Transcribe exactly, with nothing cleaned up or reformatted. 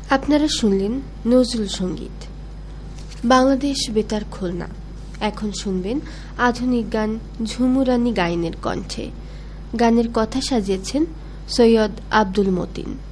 আপনারা শুনলেন নজরুল সঙ্গীত। বাংলাদেশ বেতার খুলনা। এখন শুনবেন আধুনিক গান ঝুমুরানি গাইনের কণ্ঠে। গানের কথা সাজিয়েছেন সৈয়দ আব্দুল মতিন।